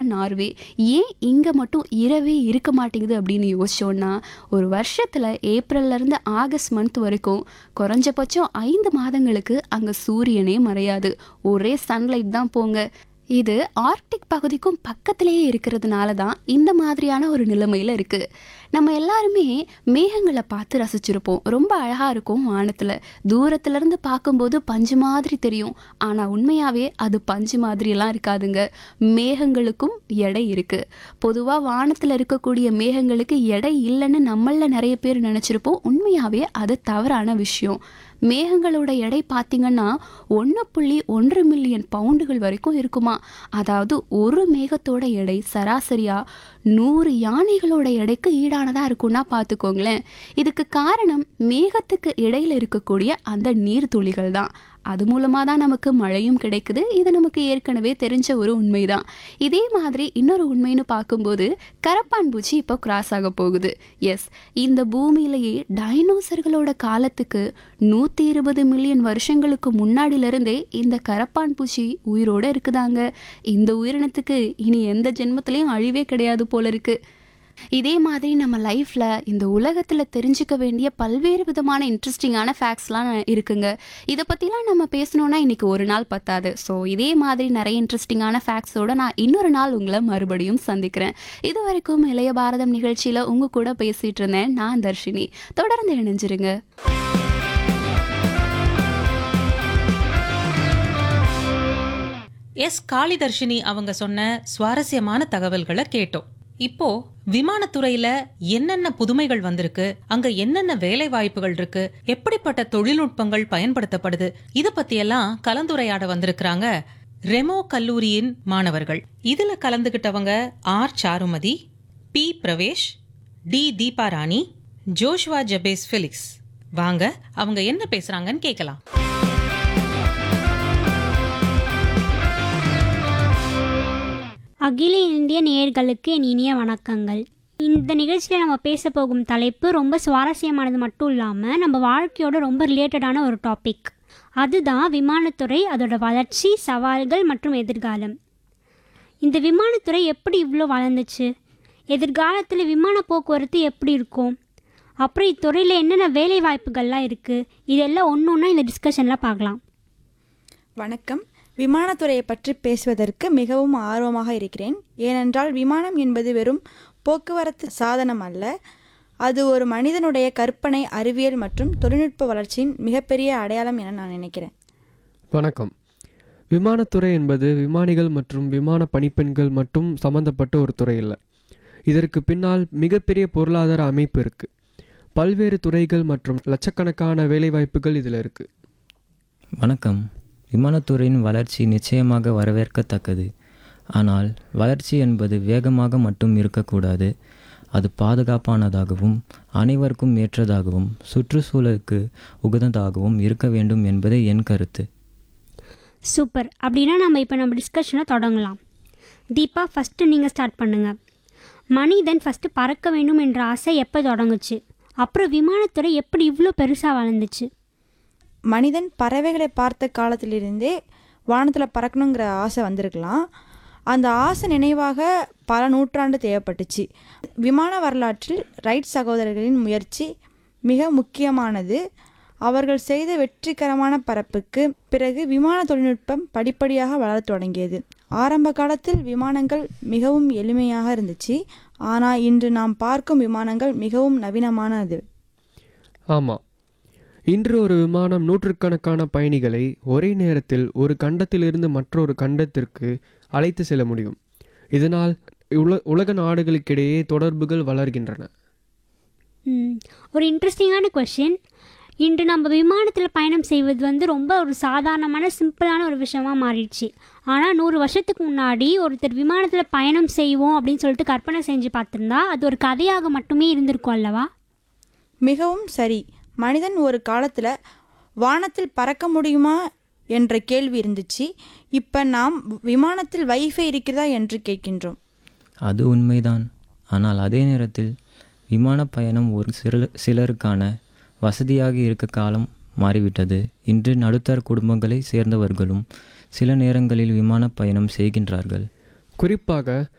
Norway. ஏன் இங்கே மட்டும் இரவே இருக்க மாட்டேங்குது அப்படின்னு யோசிச்சோன்னா, ஒரு வருஷத்தில் ஏப்ரல்லேருந்து ஆகஸ்ட் மந்த் வரைக்கும் குறைஞ்சபட்சம் 5 மாதங்களுக்கு அங்கே சூரியனே மறையாது. ஒரே சன்லைட் தான் போங்க. இது ஆர்க்டிக் பகுதிக்கும் பக்கத்திலேயே இருக்கிறதுனால தான் இந்த மாதிரியான ஒரு நிலைமையில் இருக்குது. நம்ம எல்லாருமே மேகங்களை பார்த்து ரசிச்சிருப்போம். ரொம்ப அழகாக இருக்கும் வானத்தில். தூரத்துலேருந்து பார்க்கும்போது பஞ்சு மாதிரி தெரியும். ஆனால் உண்மையாகவே அது பஞ்சு மாதிரியெல்லாம் இருக்காதுங்க. மேகங்களுக்கும் எடை இருக்குது. பொதுவாக வானத்தில் இருக்கக்கூடிய மேகங்களுக்கு எடை இல்லைன்னு நம்மள நிறைய பேர் நினச்சிருப்போம். உண்மையாகவே அது தவறான விஷயம். மேகங்களோட எடை பார்த்திங்கன்னா 1.1 மில்லியன் பவுண்டுகள் வரைக்கும் இருக்குமா. அதாவது ஒரு மேகத்தோட எடை சராசரியாக 100 யானைகளோட எடைக்கு ஈடானதாக இருக்கும்னா பார்த்துக்கோங்களேன். இதுக்கு காரணம் மேகத்துக்கு இடையில் இருக்கக்கூடிய அந்த நீர்த்துளிகள் தான். அது மூலமாக தான் நமக்கு மழையும் கிடைக்குது. இது நமக்கு ஏற்கனவே தெரிஞ்ச ஒரு உண்மைதான். இதே மாதிரி இன்னொரு உண்மைன்னு பார்க்கும்போது கரப்பான் பூச்சி இப்போ கிராஸ் ஆக போகுது. எஸ், இந்த பூமியிலேயே டைனோசர்களோட காலத்துக்கு 120 மில்லியன் வருஷங்களுக்கு முன்னாடியிலிருந்தே இந்த கரப்பான் பூச்சி உயிரோடு இருக்குதாங்க. இந்த உயிரினத்துக்கு இனி எந்த ஜென்மத்திலையும் அழிவே கிடையாது போல இருக்கு. இதே மாதிரி நம்ம லைஃப்பில் இந்த உலகத்தில் தெரிஞ்சுக்க வேண்டிய பல்வேறு விதமான இன்ட்ரெஸ்டிங்கான ஃபேக்ட்ஸ்லாம் இருக்குங்க. இதை பற்றிலாம் நம்ம பேசணுன்னா இன்றைக்கி ஒரு நாள் பத்தாது. ஸோ இதே மாதிரி நிறைய இன்ட்ரெஸ்டிங்கான ஃபேக்ட்ஸோடு நான் இன்னொரு நாள் உங்களை மறுபடியும் சந்திக்கிறேன். இது வரைக்கும் இளைய பாரதம் நிகழ்ச்சியில் உங்கள் கூட பேசிகிட்டு இருந்தேன் நான் தர்ஷினி. தொடர்ந்து இணைஞ்சிருங்க. எஸ் காளிதர்ஷினி அவங்க சொன்ன சுவாரஸ்யமான தகவல்களை கேட்டோம். இப்போ விமானத்துறையில என்னென்ன புதுமைகள் வந்திருக்கு, அங்க என்னென்ன வேலை வாய்ப்புகள் இருக்கு, எப்படிப்பட்ட தொழில்நுட்பங்கள் பயன்படுத்தப்படுது, இத பத்தியெல்லாம் கலந்துரையாட வந்திருக்கிறாங்க ரெமோ கல்லூரியின் மாணவர்கள். இதுல கலந்துகிட்டவங்க R Charumathi, B Pravesh, D Deeparani, Joshua Jabez Felix. வாங்க அவங்க என்ன பேசுறாங்கன்னு கேட்கலாம். அகில இந்திய நேயர்களுக்கு என் இனிய வணக்கங்கள். இந்த நிகழ்ச்சியில் நம்ம பேச போகும் தலைப்பு ரொம்ப சுவாரஸ்யமானது மட்டும் இல்லாமல் நம்ம வாழ்க்கையோட ரொம்ப ரிலேட்டடான ஒரு டாபிக். அதுதான் விமானத்துறை, அதோட வளர்ச்சி, சவால்கள் மற்றும் எதிர்காலம். இந்த விமானத்துறை எப்படி இவ்வளோ வளர்ந்துச்சு, எதிர்காலத்தில் விமான போக்குவரத்து எப்படி இருக்கும், அப்புறம் இத்துறையில் என்னென்ன வேலை வாய்ப்புகள்லாம் இருக்குது, இதெல்லாம் ஒன்று ஒன்றா இந்த டிஸ்கஷனில் பார்க்கலாம். வணக்கம். விமானத்துறையை பற்றி பேசுவதற்கு மிகவும் ஆர்வமாக இருக்கிறேன். ஏனென்றால் விமானம் என்பது வெறும் போக்குவரத்து சாதனம் அல்ல, அது ஒரு மனிதனுடைய கற்பனை, அறிவியல் மற்றும் தொழில்நுட்ப வளர்ச்சியின் மிகப்பெரிய அடையாளம் என நான் நினைக்கிறேன். வணக்கம். விமானத்துறை என்பது விமானிகள் மற்றும் விமான பணிப்பெண்கள் மட்டும் சம்பந்தப்பட்ட ஒரு துறை இல்லை. இதற்கு பின்னால் மிகப்பெரிய பொருளாதார அமைப்பு இருக்குது. பல்வேறு துறைகள் மற்றும் லட்சக்கணக்கான வேலைவாய்ப்புகள் இதில் இருக்குது. வணக்கம். விமானத்துறையின் வளர்ச்சி நிச்சயமாக வரவேற்கத்தக்கது. ஆனால் வளர்ச்சி என்பது வேகமாக மட்டும் இருக்கக்கூடாது. அது பாதுகாப்பானதாகவும் அனைவருக்கும் ஏற்றதாகவும் சுற்றுச்சூழலுக்கு உகந்ததாகவும் இருக்க வேண்டும் என்பதே என் கருத்து. சூப்பர். அப்படின்னா நம்ம டிஸ்கஷனை தொடங்கலாம். தீபா, ஃபஸ்ட்டு நீங்கள் ஸ்டார்ட் பண்ணுங்கள். மனிதன் ஃபஸ்ட்டு பறக்க வேண்டும் என்ற ஆசை எப்போ தொடங்குச்சு, அப்புறம் விமானத்துறை எப்படி இவ்வளோ பெருசாக வளர்ந்துச்சு? மனிதன் பறவைகளை பார்த்த காலத்திலிருந்தே வானத்தில் பறக்கணுங்கிற ஆசை வந்திருக்கலாம். அந்த ஆசை நினைவாக பல நூற்றாண்டு தேவைப்பட்டுச்சு. விமான வரலாற்றில் ரைட் சகோதரர்களின் முயற்சி மிக முக்கியமானது. அவர்கள் செய்த வெற்றிகரமான பறப்புக்கு பிறகு விமான தொழில்நுட்பம் படிப்படியாக வளரத் தொடங்கியது. ஆரம்ப காலத்தில் விமானங்கள் மிகவும் எளிமையாக இருந்துச்சு. ஆனால் இன்று நாம் பார்க்கும் விமானங்கள் மிகவும் நவீனமானது. ஆமாம், இன்று ஒரு விமானம் நூற்றுக்கணக்கான பயணிகளை ஒரே நேரத்தில் ஒரு கண்டத்திலிருந்து மற்றொரு கண்டத்திற்கு அழைத்து செல்ல முடியும். இதனால் உலக நாடுகளுக்கிடையே தொடர்புகள் வளர்கின்றன. ஒரு இன்ட்ரெஸ்டிங்கான கொஷின். இன்று நம்ம விமானத்தில் பயணம் செய்வது ரொம்ப ஒரு சாதாரணமான சிம்பிளான ஒரு விஷயமா மாறிடுச்சு. ஆனால் 100 வருஷத்துக்கு முன்னாடி ஒருத்தர் விமானத்தில் பயணம் செய்வோம் அப்படின்னு சொல்லிட்டு கற்பனை செஞ்சு பார்த்துருந்தா அது ஒரு கதையாக மட்டுமே இருந்திருக்கும் அல்லவா? மிகவும் சரி. மனிதன் ஒரு காலத்தில் வானத்தில் பறக்க முடியுமா என்ற கேள்வி இருந்துச்சு. இப்போ நாம் விமானத்தில் வைஃபை இருக்கிறதா என்று கேட்கின்றோம். அது உண்மைதான். ஆனால் அதே நேரத்தில் விமான பயணம் ஒரு சிலருக்கான வசதியாக இருக்க காலம் மாறிவிட்டது. இன்று நடுத்தர குடும்பங்களை சேர்ந்தவர்களும் சில நேரங்களில் விமான பயணம் செய்கின்றார்கள். குறிப்பாக